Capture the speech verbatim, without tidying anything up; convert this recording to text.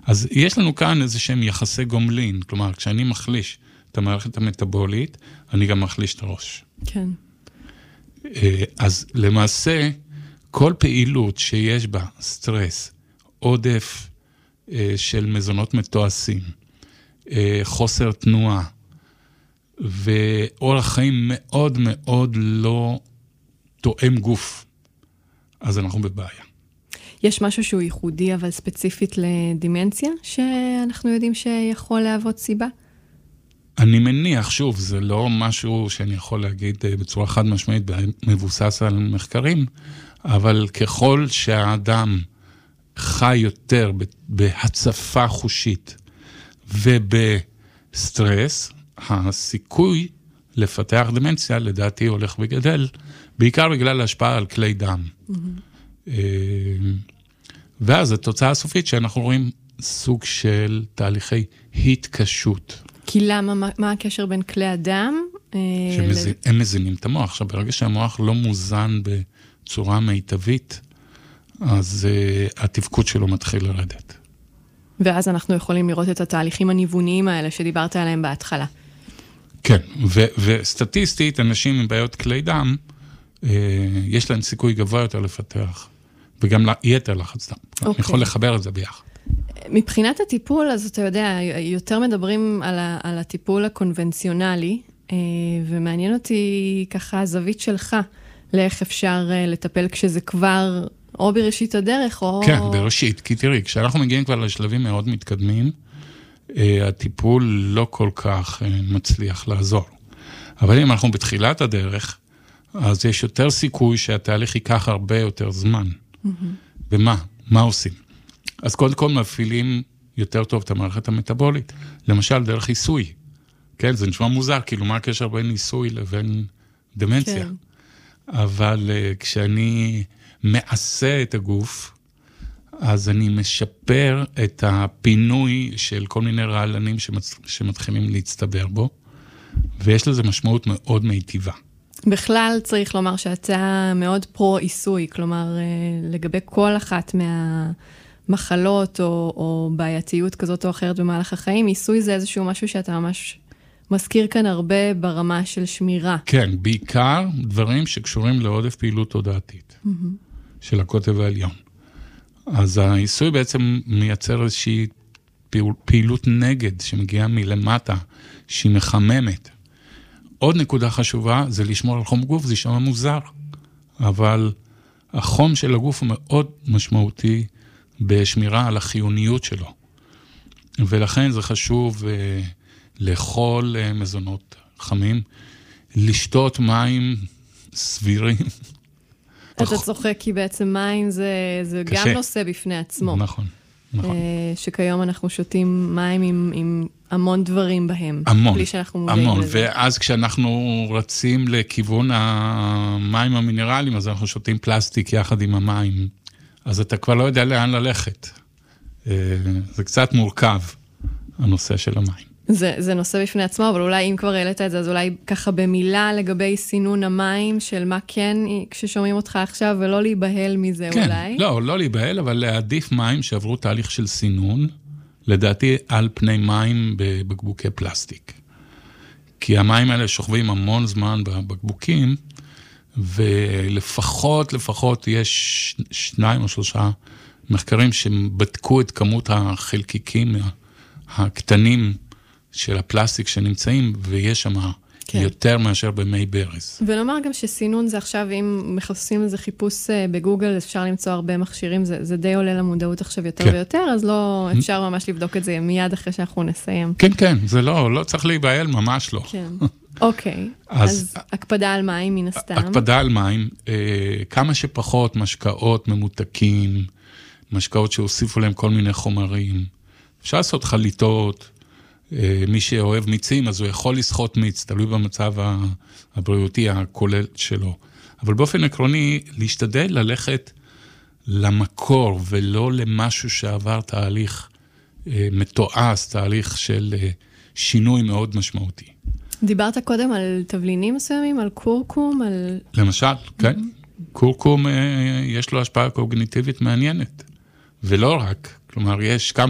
אז יש לנו כאן איזה שהם יחסי גומלין, כלומר, כשאני מחליש את המערכת המטאבולית, אני גם מחליש את הראש. כן. אז למעשה, כל פעילות שיש בה סטרס, עודף של מזונות מתועשים, חוסר תנועה, ואורח חיים מאוד מאוד לא תואם גוף, אז אנחנו בבעיה. יש משהו שהוא ייחודי, אבל ספציפית לדימנציה, שאנחנו יודעים שיכול להוות סיבה? אני מניח, שוב, זה לא משהו שאני יכול להגיד בצורה חד משמעית, מבוסס על מחקרים, אבל ככל שהאדם חי יותר בהצפה חושית ובסטרס, הסיכוי לפתח דמנציה, לדעתי, הולך וגדל, בעיקר בגלל ההשפעה על כלי דם. Mm-hmm. ואז התוצאה הסופית שאנחנו רואים סוג של תהליכי התקשות. כי למה, מה, מה הקשר בין כלי הדם? שמז... ל... הם מזינים את המוח. עכשיו, ברגע שהמוח לא מוזן בצורה מיטבית, אז uh, התפקוד שלו מתחיל לרדת. ואז אנחנו יכולים לראות את התהליכים הניווניים האלה שדיברת עליהם בהתחלה. כן, ו- וסטטיסטית, אנשים עם בעיות כלי דם, uh, יש להם סיכוי גבוה יותר לפתח, וגם יתר לחץ דם. Okay. אני יכול לחבר את זה ביחד. מבחינת הטיפול, אז אתה יודע, יותר מדברים על, ה- על הטיפול הקונבנציונלי, uh, ומעניין אותי ככה הזווית שלך, לאיך אפשר uh, לטפל כשזה כבר... או בראשית הדרך, או... כן, בראשית, כי תראי, כשאנחנו מגיעים כבר לשלבים מאוד מתקדמים, הטיפול לא כל כך מצליח לעזור. אבל אם אנחנו בתחילת הדרך, אז יש יותר סיכוי שהתהליך ייקח הרבה יותר זמן. ומה? מה עושים? אז קודם כל מפעילים יותר טוב את המערכת המטאבולית. למשל, דרך עיסוי. כן, זה נשמע מוזר, כאילו מה הקשר בין עיסוי לבין דמנציה? כן. אבל כשאני... מעשה את הגוף, אז אני משפר את הפינוי של כל מיני רעלנים שמצ... שמתחילים להצטבר בו, ויש לזה משמעות מאוד מיטיבה. בכלל צריך לומר שאתה מאוד פרו-עיסוי, כלומר, לגבי כל אחת מהמחלות או, או בעייתיות כזאת או אחרת במהלך החיים, עיסוי זה איזשהו משהו שאתה ממש מזכיר כאן הרבה ברמה של שמירה. כן, בעיקר דברים שקשורים לעודף פעילות תודעתית. Mm-hmm. של הקוטב העליון. אז העיסוי בעצם מייצר איזושהי פעילות נגד שמגיעה מלמטה, שהיא מחממת. עוד נקודה חשובה זה לשמור על חום גוף, זה שמה מוזר, אבל החום של הגוף הוא מאוד משמעותי בשמירה על החיוניות שלו. ולכן זה חשוב לאכול מזונות חמים, לשתות מים סבירים, אתה צוחק כי בעצם מים זה, זה גם נושא בפני עצמו. נכון, נכון. שכיום אנחנו שותים מים עם, עם המון דברים בהם. המון, בלי שאנחנו מודעים המון. לזה. ואז כשאנחנו רצים לכיוון המים המינרליים, אז אנחנו שותים פלסטיק יחד עם המים. אז אתה כבר לא יודע לאן ללכת. זה קצת מורכב, הנושא של המים. זה, זה נושא בפני עצמו, אבל אולי אם כבר העלית את זה, אז אולי ככה במילה לגבי סינון המים, של מה כן, כששומעים אותך עכשיו, ולא להיבהל מזה כן, אולי. לא, לא להיבהל, אבל להעדיף מים שעברו תהליך של סינון, לדעתי על פני מים בבקבוקי פלסטיק. כי המים האלה שוכבים המון זמן בבקבוקים, ולפחות, לפחות יש שניים או שלושה מחקרים שבדקו את כמות החלקיקים הקטנים, של הפלסטיק שנמצאים, ויש שם כן. יותר מאשר במי ברז. ולומר גם שסינון זה עכשיו, אם מחפשים איזה חיפוש בגוגל, אפשר למצוא הרבה מכשירים, זה, זה די עולה למודעות עכשיו יותר כן. ויותר, אז לא אפשר ממש לבדוק את זה מיד אחרי שאנחנו נסיים. כן, כן, זה לא, לא צריך להיבהל, ממש לא. כן, אוקיי. אז, אז הקפדה על מים מן הסתם. הקפדה על מים, אה, כמה שפחות משקאות ממותקים, משקאות שהוסיפו להם כל מיני חומרים, אפשר לעשות חליטות, מי שאוהב מיצים, אז הוא יכול לסחוט מיץ, תלוי במצב הבריאותי הכולל שלו. אבל באופן עקרוני, להשתדל ללכת למקור, ולא למשהו שעבר תהליך מתועש, תהליך של שינוי מאוד משמעותי. דיברת קודם על תבלינים מסוימים, על קורקום, על... למשל, כן. קורקום יש לו השפעה קוגניטיבית מעניינת. ולא רק, כלומר, יש כמה